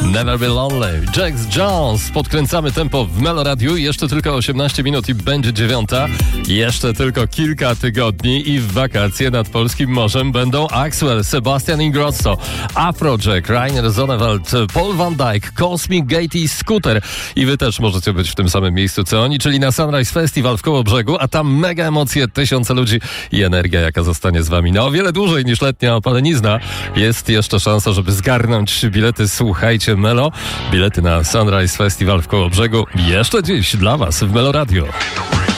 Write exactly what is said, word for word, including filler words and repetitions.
Never Be Lonely. Jax Jones. Podkręcamy tempo w Melo Radiu. Jeszcze tylko osiemnaście minut i będzie dziewiąta. Jeszcze tylko kilka tygodni i w wakacje nad polskim morzem będą Axwell, Sebastian Ingrosso, Afrojack, Rainer Zonneveld, Paul van Dyk, Cosmic Gate i Scooter. I wy też możecie być w tym samym miejscu co oni, czyli na Sunrise Festival w Kołobrzegu, a tam mega emocje, tysiące ludzi i energia, jaka zostanie z wami na o wiele dłużej niż letnia opalenizna. Jest jeszcze szansa, żeby zgarnąć bilety. Słuchajcie Melo. Bilety na Sunrise Festival w Kołobrzegu jeszcze dziś dla was w Melo Radio.